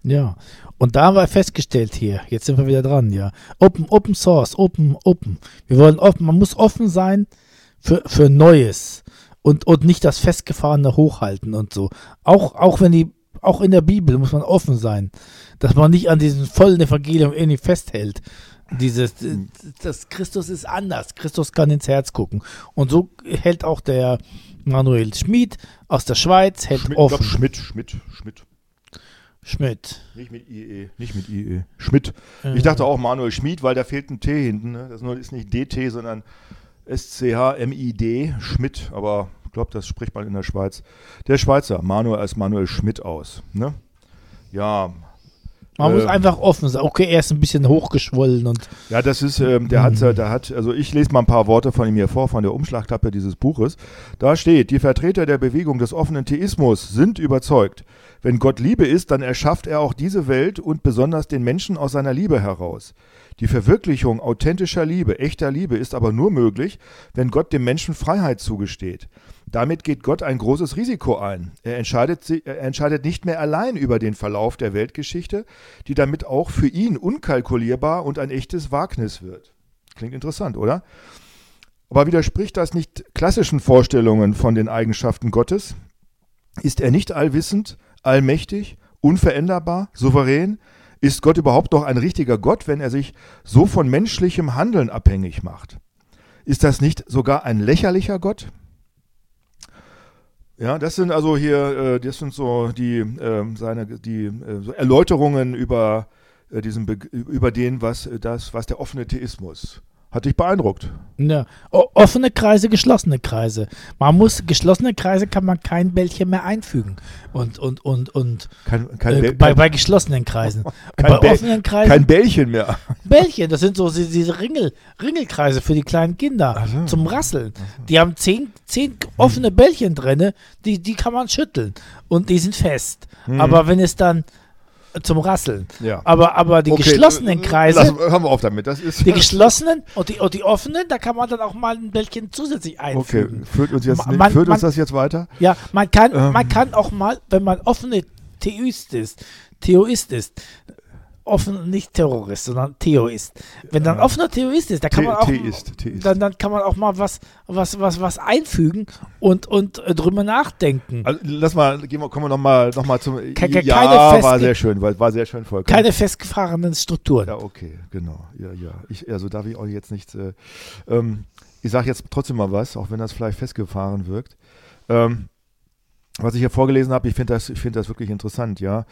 Ja, und da haben wir festgestellt hier, jetzt sind wir wieder dran, ja. Open Source, open. Wir wollen offen, man muss offen sein für Neues und nicht das Festgefahrene hochhalten und so. Auch in der Bibel muss man offen sein, dass man nicht an diesem vollen Evangelium irgendwie festhält. Das Christus ist anders, Christus kann ins Herz gucken. Und so hält auch der Manuel Schmid aus der Schweiz, offen. Schmidt. Nicht mit IE. Schmidt. Ich dachte auch Manuel Schmid, weil da fehlt ein T hinten. Ne? Das ist nicht DT, sondern SCHMID, Schmidt. Aber ich glaube, das spricht man in der Schweiz. Der Schweizer, Manuel als Manuel Schmidt aus. Ne? Ja. Man muss einfach offen sein. Okay, er ist ein bisschen hochgeschwollen und. Ja, das ist, also ich lese mal ein paar Worte von ihm hier vor, von der Umschlagklappe dieses Buches. Da steht, die Vertreter der Bewegung des offenen Theismus sind überzeugt, wenn Gott Liebe ist, dann erschafft er auch diese Welt und besonders den Menschen aus seiner Liebe heraus. Die Verwirklichung authentischer Liebe, echter Liebe ist aber nur möglich, wenn Gott dem Menschen Freiheit zugesteht. Damit geht Gott ein großes Risiko ein. Er entscheidet nicht mehr allein über den Verlauf der Weltgeschichte, die damit auch für ihn unkalkulierbar und ein echtes Wagnis wird. Klingt interessant, oder? Aber widerspricht das nicht klassischen Vorstellungen von den Eigenschaften Gottes? Ist er nicht allwissend, allmächtig, unveränderbar, souverän? Ist Gott überhaupt noch ein richtiger Gott, wenn er sich so von menschlichem Handeln abhängig macht? Ist das nicht sogar ein lächerlicher Gott? Ja, das sind also hier, das sind so die so Erläuterungen über was der offene Theismus. Hat dich beeindruckt? Ja. Offene Kreise, geschlossene Kreise. Geschlossene Kreise kann man kein Bällchen mehr einfügen. Bei geschlossenen Kreisen. Bei offenen Kreisen. Kein Bällchen mehr. Bällchen, das sind so diese Ringelkreise für die kleinen Kinder zum Rasseln. Die haben 10 offene Bällchen drin, die kann man schütteln. Und die sind fest. Aber wenn es dann zum Rasseln. Ja. Aber die geschlossenen Kreise. Hören wir auf damit. Das ist die geschlossenen und die offenen, da kann man dann auch mal ein Bällchen zusätzlich einfügen. Okay, führt uns das jetzt weiter? Ja, man kann auch mal, wenn man offene Theoist ist, offen, nicht Terrorist, sondern Theoist. Wenn dann offener Theoist ist, da kann man auch dann kann man auch mal was einfügen und drüber nachdenken. Also kommen wir noch mal zum war sehr schön, vollkommen. Keine festgefahrenen Strukturen. Ja, okay, genau. Ja. Also darf ich auch jetzt nichts ich sage jetzt trotzdem mal was, auch wenn das vielleicht festgefahren wirkt. Was ich hier vorgelesen habe, ich finde das wirklich interessant, ja.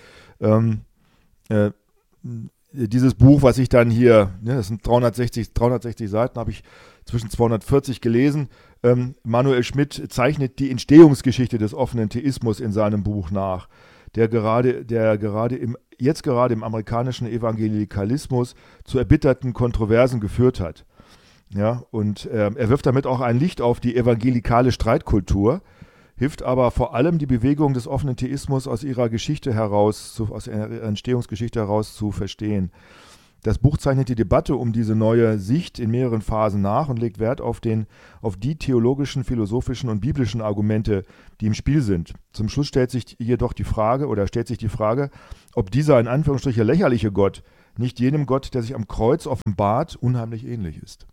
Dieses Buch, was ich dann hier, das sind 360 Seiten, habe ich zwischen 240 gelesen. Manuel Schmid zeichnet die Entstehungsgeschichte des offenen Theismus in seinem Buch nach, der gerade im amerikanischen Evangelikalismus zu erbitterten Kontroversen geführt hat. Ja, und er wirft damit auch ein Licht auf die evangelikale Streitkultur, hilft aber vor allem die Bewegung des offenen Theismus aus ihrer Entstehungsgeschichte heraus zu verstehen. Das Buch zeichnet die Debatte um diese neue Sicht in mehreren Phasen nach und legt Wert auf die theologischen, philosophischen und biblischen Argumente, die im Spiel sind. Zum Schluss stellt sich die Frage, ob dieser in Anführungsstrichen lächerliche Gott nicht jenem Gott, der sich am Kreuz offenbart, unheimlich ähnlich ist.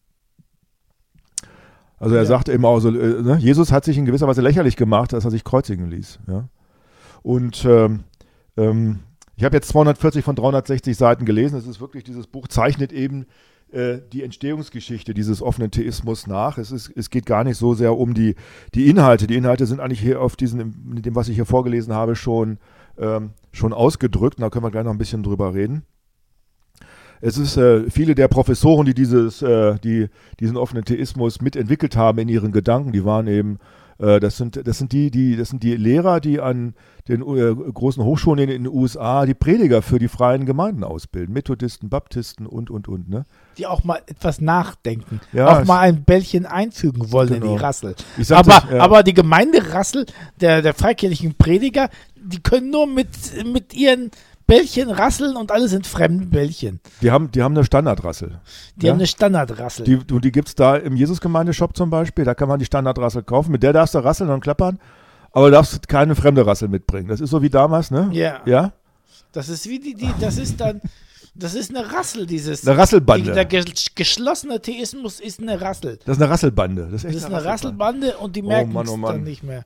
Also er sagt eben auch so, Jesus hat sich in gewisser Weise lächerlich gemacht, dass er sich kreuzigen ließ. Ja? Und ich habe jetzt 240 von 360 Seiten gelesen. Es ist wirklich, dieses Buch zeichnet eben die Entstehungsgeschichte dieses offenen Theismus nach. Es geht gar nicht so sehr um die Inhalte. Die Inhalte sind eigentlich hier in dem, was ich hier vorgelesen habe, schon ausgedrückt. Und da können wir gleich noch ein bisschen drüber reden. Es ist viele der Professoren, die diesen offenen Theismus mitentwickelt haben in ihren Gedanken, die waren eben, das sind die Lehrer, die an den großen Hochschulen in den USA die Prediger für die freien Gemeinden ausbilden, Methodisten, Baptisten und. Ne? Die auch mal etwas nachdenken, auch mal ein Bällchen einfügen wollen in die Rassel. Aber die Gemeinderassel der freikirchlichen Prediger, die können nur mit ihren Bällchen rasseln und alles sind fremde Bällchen. Die haben eine Standardrassel. Die haben eine Standardrassel. Die gibt es da im Jesusgemeindeshop zum Beispiel, da kann man die Standardrassel kaufen, mit der darfst du rasseln und klappern, aber du darfst keine fremde Rassel mitbringen. Das ist so wie damals, ne? Ja. Ja? Das ist wie das ist eine Rassel, Eine Rasselbande. Der geschlossene Theismus ist eine Rassel. Das ist eine Rasselbande. Das ist eine Rasselbande und die merken es dann nicht mehr.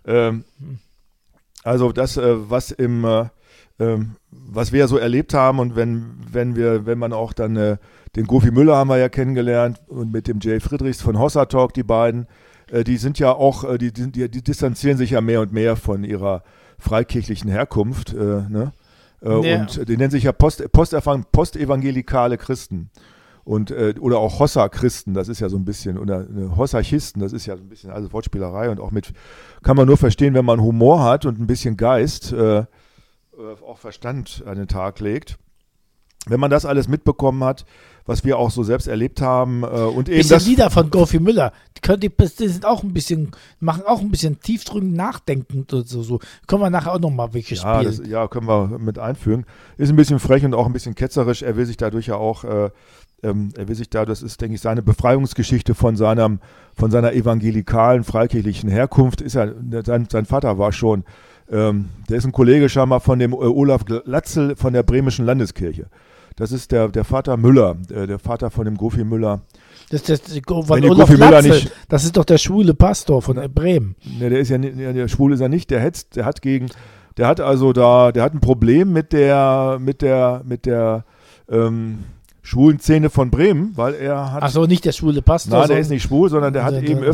Also das, was wir ja so erlebt haben und wenn man auch dann den Gofi Müller haben wir ja kennengelernt und mit dem Jay Friedrichs von Hossa Talk, die beiden, die sind ja auch, die distanzieren sich ja mehr und mehr von ihrer freikirchlichen Herkunft, ne? Und die nennen sich ja postevangelikale Christen. Und, oder auch Hossa-Christen, das ist ja so ein bisschen, oder Hossachisten, das ist ja so ein bisschen also Wortspielerei und auch kann man nur verstehen, wenn man Humor hat und ein bisschen Geist, auch Verstand an den Tag legt. Wenn man das alles mitbekommen hat, was wir auch so selbst erlebt haben und eben das Lieder von Gofi Müller, die sind auch ein bisschen, machen auch ein bisschen tiefgründig nachdenkend und so. Können wir nachher auch nochmal welche spielen. Ja, können wir mit einfügen. Ist ein bisschen frech und auch ein bisschen ketzerisch. Er will sich dadurch ja auch, das ist, denke ich, seine Befreiungsgeschichte von seiner evangelikalen, freikirchlichen Herkunft. Sein Vater war schon, der ist ein Kollege scheinbar von dem Olaf Glatzel von der Bremischen Landeskirche. Das ist der Vater Müller, der Vater von dem Gofi Müller. Das ist Olaf Glatzel, das ist doch der schwule Pastor von Bremen. Ne, der schwul ist er nicht, der hat ein Problem mit der schwulen Szene von Bremen, weil er hat. Ach so, nicht der schwule Pastor. Nein, der ist nicht schwul, sondern der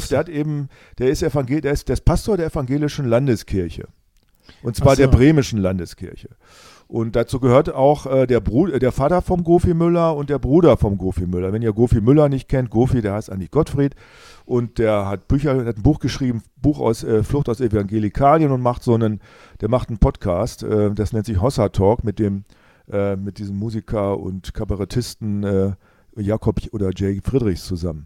ist Pastor der evangelischen Landeskirche. Und zwar der bremischen Landeskirche. Und dazu gehört auch der Vater vom Gofi Müller und der Bruder vom Gofi Müller. Wenn ihr Gofi Müller nicht kennt, Gofi, der heißt eigentlich Gottfried und der hat ein Buch geschrieben, Flucht aus Evangelikalien und macht einen Podcast, das nennt sich Hossa Talk mit diesem Musiker und Kabarettisten Jakob oder Jay Friedrichs zusammen.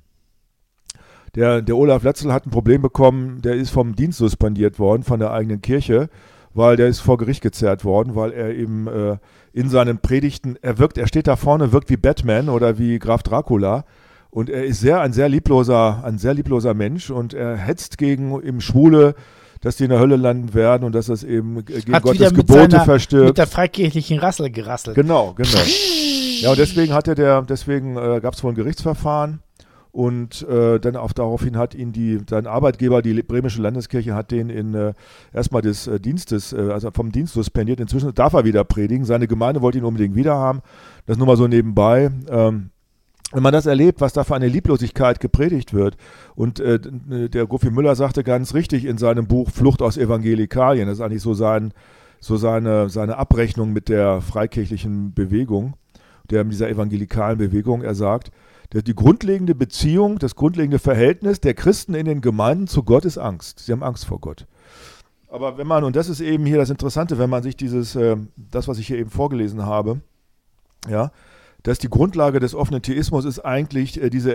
Der Olaf Latzel hat ein Problem bekommen, der ist vom Dienst suspendiert worden, von der eigenen Kirche, weil der ist vor Gericht gezerrt worden, weil er eben in seinen Predigten, er steht da vorne, wirkt wie Batman oder wie Graf Dracula und er ist ein sehr liebloser Mensch und er hetzt gegen eben Schwule, dass die in der Hölle landen werden und dass das eben gegen Gottes Gebote verstößt. Mit der freikirchlichen Rassel gerasselt. Genau. Ja, und deswegen gab es wohl ein Gerichtsverfahren. Und daraufhin hat ihn sein Arbeitgeber, die Bremische Landeskirche, hat den erstmal des Dienstes, also vom Dienst suspendiert. Inzwischen darf er wieder predigen. Seine Gemeinde wollte ihn unbedingt wieder haben. Das nur mal so nebenbei. Wenn man das erlebt, was da für eine Lieblosigkeit gepredigt wird. Und der Gofi Müller sagte ganz richtig in seinem Buch Flucht aus Evangelikalien, das ist eigentlich so seine Abrechnung mit der freikirchlichen Bewegung, dieser evangelikalen Bewegung. Er sagt, die grundlegende Beziehung, das grundlegende Verhältnis der Christen in den Gemeinden zu Gott ist Angst. Sie haben Angst vor Gott. Aber und das ist eben hier das Interessante, wenn man sich das, was ich hier eben vorgelesen habe, ja, dass die Grundlage des offenen Theismus ist eigentlich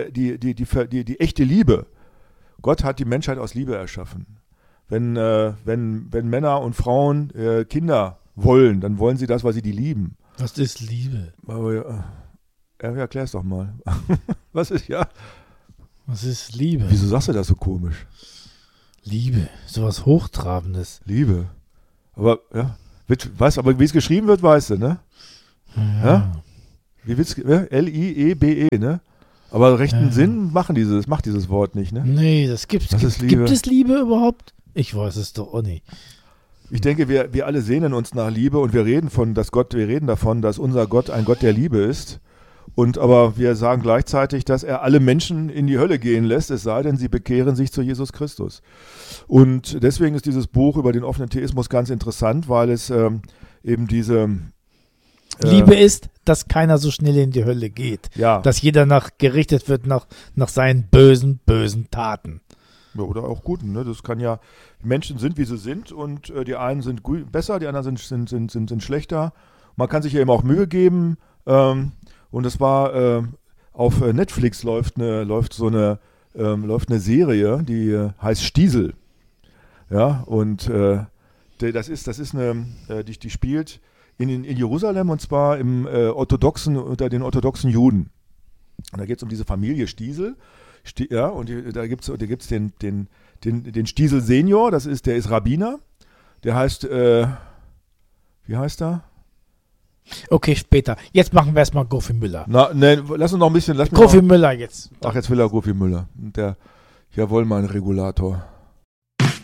die echte Liebe. Gott hat die Menschheit aus Liebe erschaffen. Wenn Männer und Frauen Kinder wollen, dann wollen sie das, weil sie die lieben. Was ist Liebe? Erklär's doch mal. Was ist Liebe? Wieso sagst du das so komisch? Liebe, sowas Hochtrabendes. Liebe. Aber, ja, aber wie es geschrieben wird, weißt du, ne? Ja? Wie wird's, Liebe, ne? Aber rechten Sinn macht dieses Wort nicht, ne? Nee, das gibt's. Gibt es Liebe überhaupt? Ich weiß es doch auch nicht. Ich denke, wir alle sehnen uns nach Liebe und wir reden davon, dass unser Gott ein Gott der Liebe ist. Aber wir sagen gleichzeitig, dass er alle Menschen in die Hölle gehen lässt, es sei denn, sie bekehren sich zu Jesus Christus. Und deswegen ist dieses Buch über den offenen Theismus ganz interessant, weil es eben diese Liebe ist, dass keiner so schnell in die Hölle geht. Ja. Dass jeder gerichtet wird nach seinen bösen Taten. Ja, oder auch guten, ne? Das kann ja, Menschen sind, wie sie sind und die einen sind besser, die anderen sind schlechter. Man kann sich ja eben auch Mühe geben. Und es war auf Netflix läuft eine Serie, die heißt Stiesel. Ja, und die spielt in Jerusalem und zwar unter den orthodoxen Juden. Und da geht es um diese Familie Stiesel. Und da gibt's den Stiesel Senior, der ist Rabbiner. Der heißt, wie heißt er? Okay, später. Jetzt machen wir erstmal Gofi Müller. Lass uns noch ein bisschen. Gofi Müller jetzt. Ach, jetzt will er Gofi Müller. Jawohl, mein Regulator.